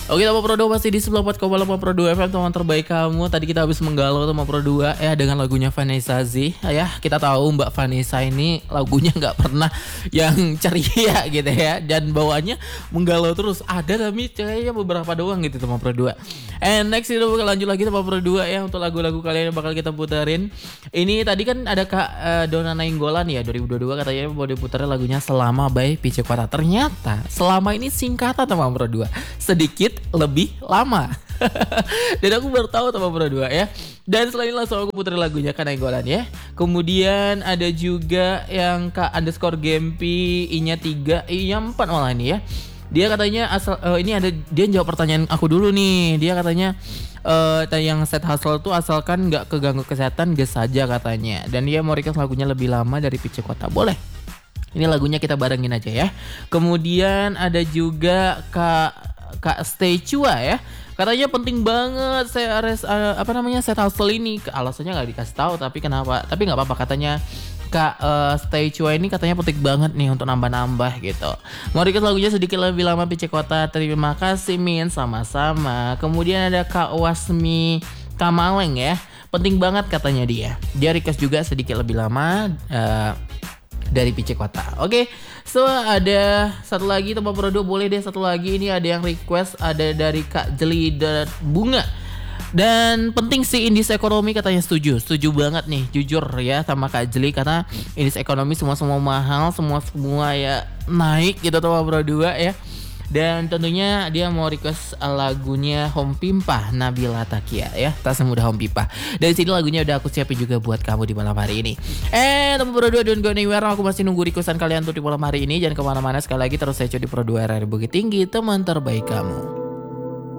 Oke, teman Pro 2 pasti di 94,8 Pro 2 FM, teman terbaik kamu. Tadi kita habis menggalau teman Pro 2 ya dengan lagunya Vanessa Z. Ya, kita tahu Mbak Vanessa ini lagunya nggak pernah yang ceria gitu ya, dan bawaannya menggalau terus. Ada tapi kayaknya beberapa doang gitu teman Pro 2. And next itu bakal lanjut lagi teman Pro 2 ya untuk lagu-lagu kalian yang bakal kita puterin. Ini tadi kan ada Kak Dona Nainggolan ya 2022 katanya mau diputerin lagunya Selama by PC Kota. Ternyata selama ini singkatan teman Pro 2. Sedikit lebih lama. Dan aku baru tahu teman Pro 2 ya. Dan selain langsung aku puterin lagunya Kak Nainggolan ya. Kemudian ada juga yang Kak underscore Gempi I-nya 3, I-nya 4 malah ini ya. Dia katanya ini ada dia jawab pertanyaan aku dulu nih. Dia katanya yang set hustle tuh asalkan nggak keganggu kesehatan gas saja katanya. Dan dia mau request lagunya lebih lama dari PC Kota. Boleh. Ini lagunya kita barengin aja ya. Kemudian ada juga Kak Stay Chua ya. Katanya penting banget saya set hustle ini. Alasannya nggak dikasih tahu tapi kenapa? Tapi nggak apa-apa katanya. Kak Stay Chua ini katanya penting banget nih untuk nambah-nambah gitu. Mau request lagunya sedikit lebih lama PC Kota. Terima kasih Min, sama-sama. Kemudian ada Kak Wasmi Kamaleng ya. Penting banget katanya dia. Dia request juga sedikit lebih lama dari PC Kota. Oke, so ada satu lagi teman Pro 2, boleh deh satu lagi. Ini ada yang request, ada dari Kak Jeli Bunga. Dan penting sih indeks ekonomi katanya, setuju banget nih jujur ya sama Kak Jeli, karena indeks ekonomi semua mahal, semua ya naik gitu teman Pro 2 ya. Dan tentunya dia mau request lagunya Home Pimpah Nabila Takia ya. Tak semudah Home Pimpah. Dari sini lagunya udah aku siapin juga buat kamu di malam hari ini. Teman Pro 2 don't go anywhere. Aku masih nunggu requestan kalian untuk di malam hari ini. Jangan kemana-mana, sekali lagi terus saya di Pro 2 RRI Bukit Tinggi, teman terbaik kamu.